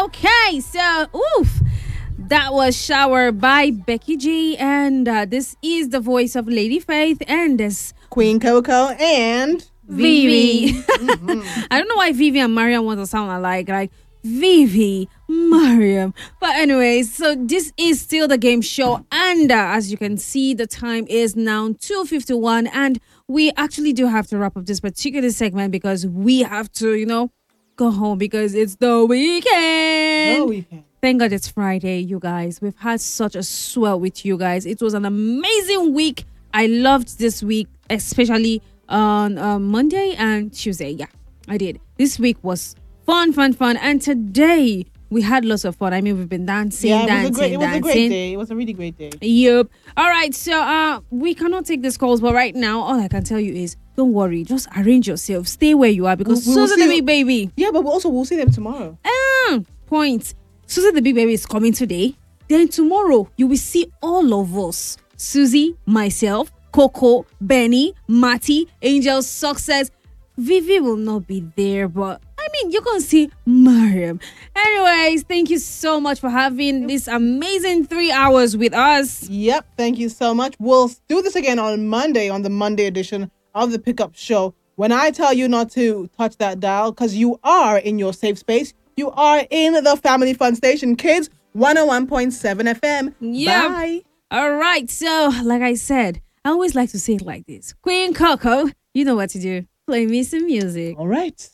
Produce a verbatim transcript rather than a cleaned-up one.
Okay, so oof, that was Shower by Becky G, and uh, this is the voice of Lady Faith and this Queen Coco and Vivi. Mm-hmm. I don't know why Vivi and Mariam want to sound alike, like Vivi, Mariam. But anyways, so this is still the game show, and uh, as you can see, the time is now two fifty-one, and we actually do have to wrap up this particular segment because we have to, you know, go home because it's the weekend. No weekend. Thank God it's Friday, you guys. We've had such a swell with you guys. It was an amazing week. I loved this week, especially on uh, Monday and Tuesday. Yeah, I did. This week was fun, fun, fun. And today we had lots of fun. I mean, we've been dancing, Yeah, it was dancing, a great, it was dancing. a great day. It was a really great day. Yep. All right. So uh, we cannot take these calls, but right now, all I can tell you is don't worry. Just arrange yourself. Stay where you are because We- we will Susan the see- Big Baby. Yeah, but we also we'll see them tomorrow. Ah, point. Susie the Big Baby is coming today. Then tomorrow, you will see all of us. Susie, myself, Coco, Benny, Matty, Angel, Success. Vivi will not be there, but I mean, you're going to see Mariam. Anyways, thank you so much for having this amazing three hours with us. Yep, thank you so much. We'll do this again on Monday, on the Monday edition of the Pickup Show. When I tell you not to touch that dial, because you are in your safe space, you are in the Family Fun Station, kids, one oh one point seven F M. Yep. Bye. All right, so like I said, I always like to say it like this. Queen Coco, you know what to do. Play me some music. All right.